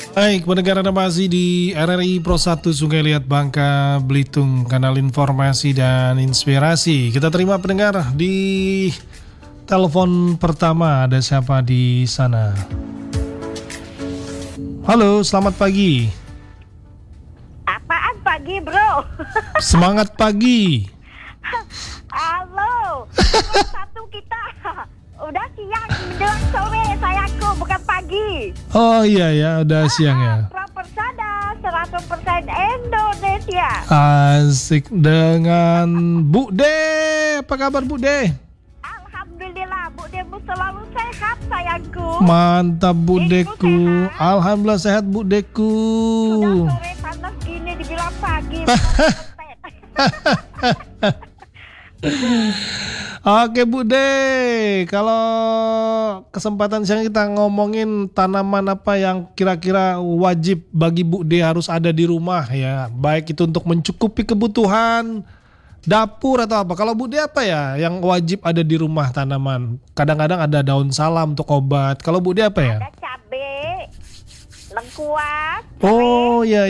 Baik, pendengar Anda masih di RRI Pro 1 Sungai Liat Bangka Belitung, kanal informasi dan inspirasi. Kita terima pendengar di telepon pertama. Ada siapa di sana? Halo, selamat pagi. Apaan pagi, bro? Semangat pagi. Halo, satu kita udah siang menjelang sore sayangku, bukan pagi. Oh iya ya, udah siang ya. Persada 100% Indonesia. Asik dengan Bu De. Apa kabar Bu De? Alhamdulillah, Bu Demu selalu sehat sayangku. Mantap Bu Ibu Deku. sehat? Alhamdulillah sehat Bu Deku. Sudah sore panas gini dibilang pagi. Oke Bu De, kalau kesempatan siang kita ngomongin tanaman apa yang kira-kira wajib bagi Bu De harus ada di rumah ya. Baik itu untuk mencukupi kebutuhan dapur atau apa. Kalau Bu De apa ya yang wajib ada di rumah tanaman? Kadang-kadang ada daun salam untuk obat. Kalau Bu De apa ya? Ada cabai, lengkuas. Oh iya.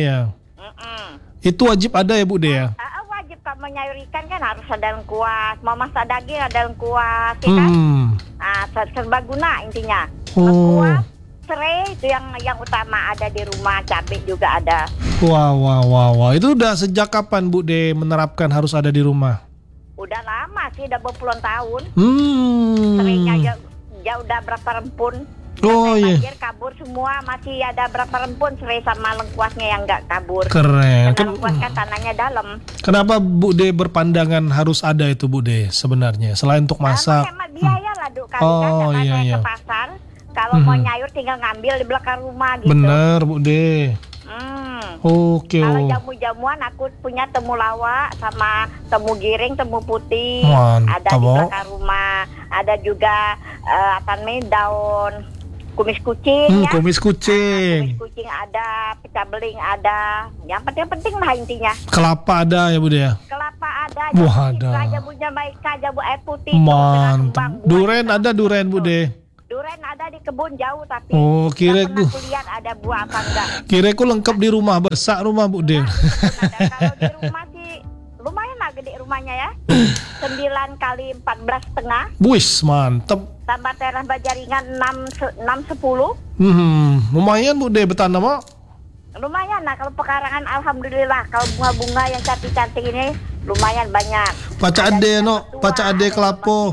Itu wajib ada ya Bu De ya? Wajib kalau menyayur ikan kan harus ada lengkuas. Mau masak daging ada lengkuas, ya kan? Serba guna intinya. Lengkuas, serai itu yang utama ada di rumah. Cabai juga ada. Wah. Itu udah sejak kapan Bu De menerapkan harus ada di rumah? Udah lama sih, udah berpuluhan tahun. Serainya ya udah berapa rempun. Oh iya. Banjir kabur semua, masih ada berapa rempun serai sama lengkuasnya yang nggak kabur. Keren. Karena lengkuas kan tanahnya dalam. Kenapa Bu De berpandangan harus ada itu Bu De sebenarnya? Selain untuk masak. Hemat biaya lah Duk, kali kan Oh, karena iya. ke pasar. Kalau mau nyayur tinggal ngambil di belakang rumah gitu. Bener Bu De. Oke. Kalau jamu-jamuan aku punya temulawak sama temu giring, temu putih. Mantap, ada di belakang rumah. Ada juga daun kumis kucing ya. Kumis kucing. Kumis kucing ada, pecah beling ada. Yang penting lah intinya. Kelapa ada ya Bu De ya? Kelapa ada, Wah, jamu ada. jamu Jamaika, jamu air putih. Mantap. Duren ada duren Bu De. Duren ada di kebun jauh tapi Oh, nggak kiraku. pernah kulihat ada buah apa enggak. Kiraku lengkap di rumah, besar rumah Bu De. Kalau di rumah sih lumayan lah gede rumahnya ya. 9 kali 14,5. Wis, mantep. Tambah teras bajaringan 6-10. Lumayan Bu De bertanam mau. Lumayan lah kalau pekarangan alhamdulillah. Kalau bunga-bunga yang cantik-cantik ini lumayan banyak. Paca ade no, paca ade kelapo.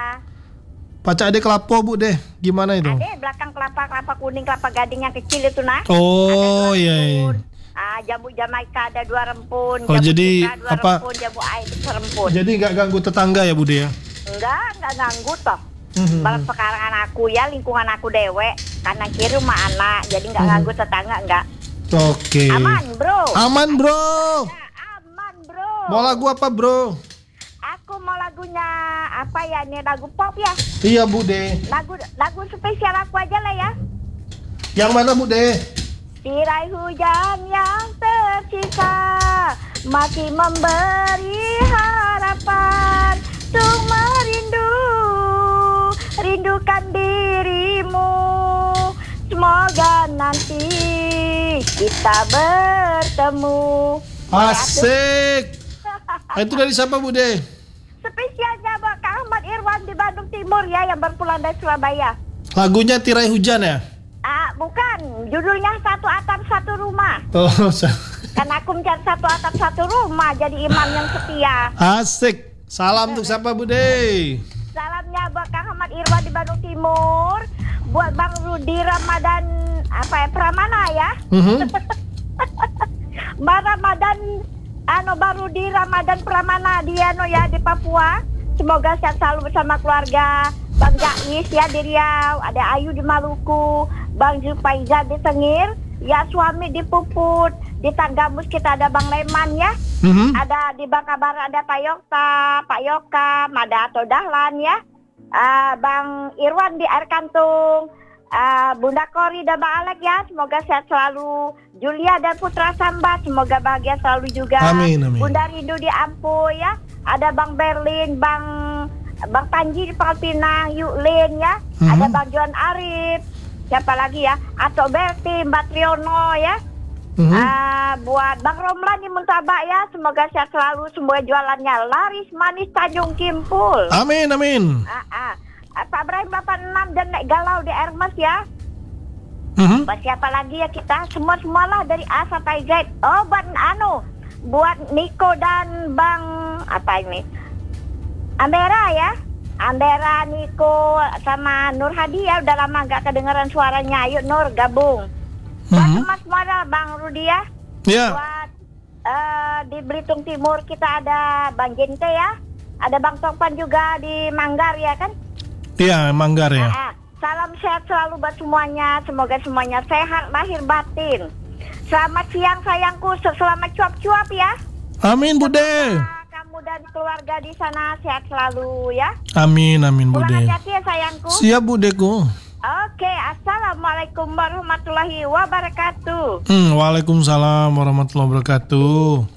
Paca ade kelapo Bu De. Gimana itu? Ada belakang kelapa kuning, kelapa gading yang kecil itu nah. Oh iya. Jamu Jamaika ada 2 rempun. Oh, jamu jadi Citra, 2 apa? rempun, jamu air 1 rempun. Jadi nggak ganggu tetangga ya Bu De ya? Enggak ganggu toh. Balas pekarangan aku ya, lingkungan aku dewe. Kanan kiri rumah anak, jadi nggak ganggu tetangga enggak. Oke. Aman bro. Aman bro. Ya, aman bro. Mau lagu apa bro? Aku mau lagunya apa ya, ini lagu pop ya. Iya Bu De. Lagu spesial aku aja lah ya. Yang mana Bu De? Tirai hujan yang tersisa masih memberi harapan untuk rindukan dirimu. Semoga nanti kita bertemu. Asik. Itu dari siapa Bu De? Spesialnya buat Kak Ahmad Irwan di Bandung Timur ya, yang berpulang dari Surabaya. Lagunya Tirai Hujan ya? Bukan, judulnya Satu Atap Satu Rumah. Oh, Karena aku mencari satu atap satu rumah, jadi imam yang setia. asik. Salam untuk siapa Bu De? Salamnya buat Kang Ahmad Irwan di Bandung Timur, buat Bang Rudi Ramadan Pramana ya. Bang Ramadan Bang Rudi Ramadan Pramana dia di Papua. Semoga sehat selalu bersama keluarga. Bang Jais ya di Riau, ada Ayu di Maluku, Bang Zulfaiza di Tengir, ya suami di Puput, di Tanggamus kita ada Bang Leman ya. Ada di Bangka Barat ada Pak Yoka, ada Ato Dahlan ya. Bang Irwan di Air Kantung, Bunda Kori dan Bang Alek ya, semoga sehat selalu. Julia dan Putra Samba, semoga bahagia selalu juga. Amin. Bunda Rindu di Ampuh ya. Ada Bang Berlin, Bang Panji di Pangkal Pinang, Yuklin ya. Ada Bang Johan Arif, siapa lagi ya? Ato Berti, Mbak Triono ya. Buat Bang Romlan di Muntabak ya, semoga sehat selalu, semoga jualannya laris manis Tanjung Kimpul. Amin, amin. Pak Ibrahim 86 dan Nek Galau di Hermes ya. Buat siapa lagi ya kita? Semualah dari A sampai Z. Oh, buat Niko dan Bang apa ini? Ambera ya. Ambera, Niko sama Nur Hadi ya, udah lama gak kedengeran suaranya. Ayo Nur gabung. Buat Mas Muara, Bang Rudi ya. Ya. Buat di Belitung Timur kita ada Bang Jente ya. Ada Bang Topan juga di Manggar ya kan? Iya, Manggar ya. Salam sehat selalu buat semuanya. Semoga semuanya sehat lahir batin. Selamat siang sayangku. Selamat cuap-cuap ya. Amin Bude. Semoga kamu dan keluarga di sana sehat selalu ya. Amin, amin Pulang Bude. hati-hati ya sayangku. Siap Budeku. Oke, assalamualaikum warahmatullahi wabarakatuh. Waalaikumsalam warahmatullahi wabarakatuh.